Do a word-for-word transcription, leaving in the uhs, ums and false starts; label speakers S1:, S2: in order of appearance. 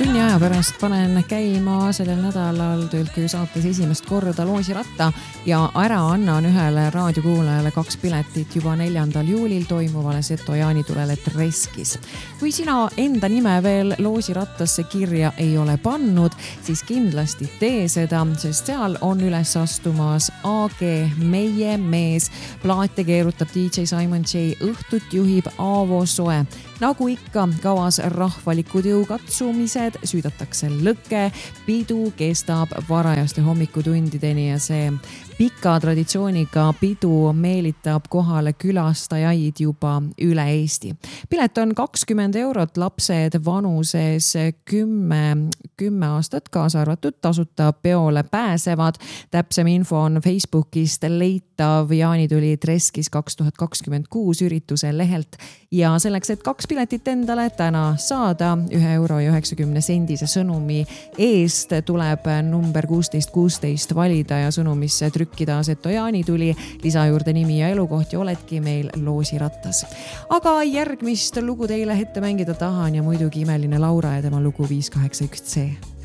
S1: tunni aja pärast panen käima sellel nädalal Tölkü saates esimest korda loosiratta ja ära annan ühele raadiokuulajale kaks piletit juba neljandal juulil toimuvale Seto jaanitulele Treskis. Kui sina enda nime veel loosirattasse kirja ei ole pannud, siis kindlasti tee seda, sest seal on üles astumas A G Meie mees. Plaate keerutab D J Simon J, õhtut juhib Aavo Soe. Nagu ikka kavas rahvalikud jõukatsumised, süüdatakse lõkke, pidu kestab varajaste hommikutundideni ja see pika traditsiooniga pidu meelitab kohale külastajaid juba üle Eesti. Pilet on kakskümmend eurot, lapsed vanuses kümme, kümme aastat kaasa arvatud tasuta peole pääsevad. Täpsem info on Facebookist leitav Jaanituli Treskis kaks tuhat kakskümmend kuus ürituse lehelt ja selleks, et kaks piletit endale täna saada ühe euro ja üheksakümne sendise sõnumi eest tuleb number kuusteist kuusteist valida ja sõnumisse trükkida Seto Jaanituli, lisa juurde nimi ja elukoht ja oledki meil loosirattas. Aga järgmist lugu teile ette mängida tahan ja muidugi imeline Laura ja tema lugu viis kaheksa üks C.